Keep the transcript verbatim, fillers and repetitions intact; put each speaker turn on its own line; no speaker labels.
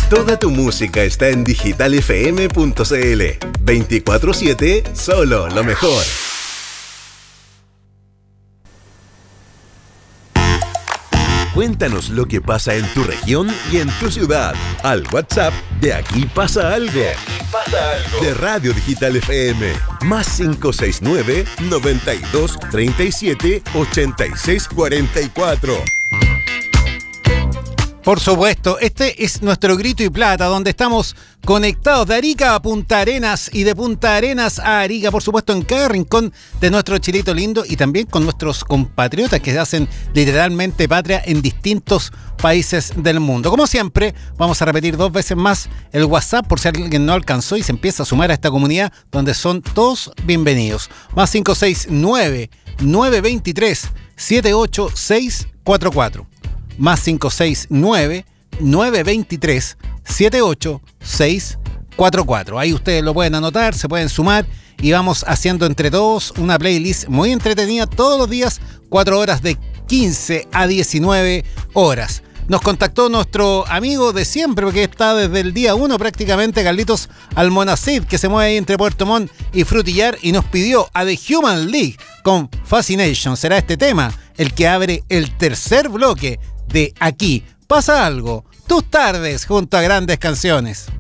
Toda tu música está en digital f m punto c l. veinticuatro siete, solo lo mejor. Cuéntanos lo que pasa en tu región y en tu ciudad. Al WhatsApp de Aquí Pasa Algo. De Aquí Pasa Algo. De Radio Digital F M. Más cinco seis nueve, noventa y dos, treinta y siete, ochenta y seis, cuarenta y cuatro.
Por supuesto, este es nuestro Grito y Plata, donde estamos conectados de Arica a Punta Arenas y de Punta Arenas a Arica, por supuesto, en cada rincón de nuestro Chilito lindo y también con nuestros compatriotas que hacen literalmente patria en distintos países del mundo. Como siempre, vamos a repetir dos veces más el WhatsApp por si alguien no alcanzó y se empieza a sumar a esta comunidad donde son todos bienvenidos. Más cinco seis nueve, nueve dos tres, siete ocho seis cuatro cuatro. Más cinco seis nueve, nueve dos tres, siete ocho seis cuatro cuatro. Ahí ustedes lo pueden anotar, se pueden sumar y vamos haciendo entre todos una playlist muy entretenida todos los días, cuatro horas de quince a diecinueve horas. Nos contactó nuestro amigo de siempre, porque está desde el día uno prácticamente, Carlitos Almonacid, que se mueve ahí entre Puerto Montt y Frutillar, y nos pidió a The Human League con Fascination. Será este tema el que abre el tercer bloque de Aquí Pasa Algo, tus tardes junto a grandes canciones.